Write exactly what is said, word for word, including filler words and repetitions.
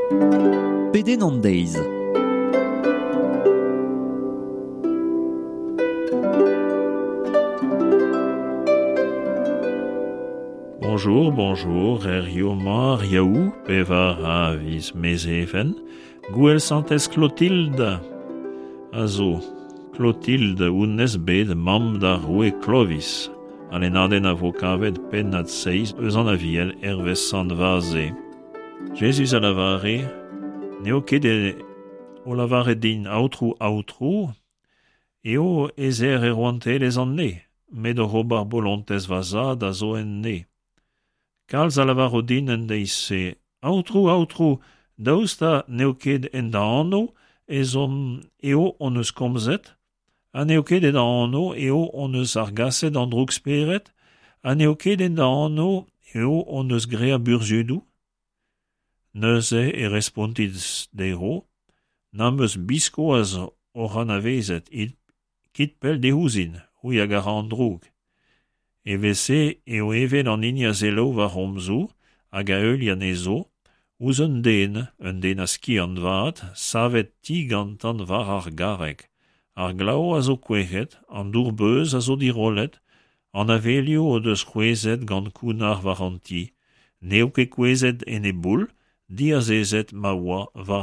Peden an deiz. Bonjour, bonjour, er yo mar yaou, pevar a vis mezefen, gwell santes Clotilde. Azo, Clotilde ounez bet mam da roue Clovis, alenaden a vo kavet pennad seiz eus an aviel ervez sant vaze. Jesus a lavare, neo ket e o lavare din aotrou aotrou, eo ezer e roantelez an ne, met o robar bolontez vazad a zo en ne. Kalz a lavaro din en deise, aotrou aotrou, daoust neo ket en da anno, ezom eo on eus komzet, a neo ket en da anno eo on eus argaset an droug speret, a neo ket en da anno eo on eus grea burzhudou. Neuze e respontiz dero, nam eus bisko az oran avezet, it kit pel dehouzin, ouia gara an droug. E vese eo even an inia zelo war omzou, hag a eul yan ezo, ouz un den, un den a ski an vat, savet ti gantan war ar garek. Ar glau a zo kwechet, an dour beuz a zo dirolet, an avelio o deus kwezet gant kounar war an ti. Neo ket kwezet en e boul, di a zezet ma oa war